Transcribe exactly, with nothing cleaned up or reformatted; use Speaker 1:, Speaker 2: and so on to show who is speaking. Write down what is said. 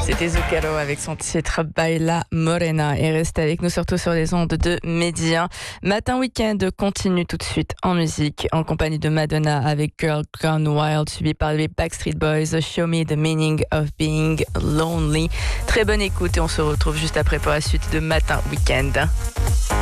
Speaker 1: C'était Zucchero avec son titre Baila Morena et reste avec nous surtout sur les ondes de Média. Matin Week-end continue tout de suite en musique en compagnie de Madonna avec Girl Gone Wild suivi par les Backstreet Boys, Show Me the Meaning of Being Lonely. Très bonne écoute et on se retrouve juste après pour la suite de Matin Week-end.